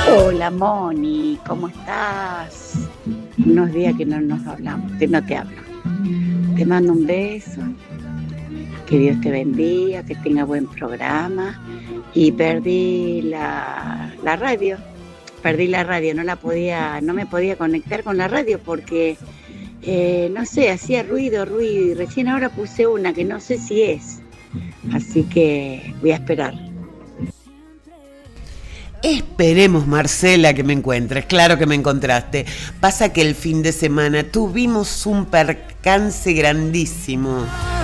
Hola Moni, ¿cómo estás? Unos días que no nos hablamos, que no te hablo. Te mando un beso, que Dios te bendiga, que tenga buen programa. Y perdí la radio, no me podía conectar con la radio porque, no sé, hacía ruido, y recién ahora puse una que no sé si es. Así que voy a esperar. Esperemos, Marcela, que me encuentres. Claro que me encontraste. Pasa que el fin de semana tuvimos un percance grandísimo.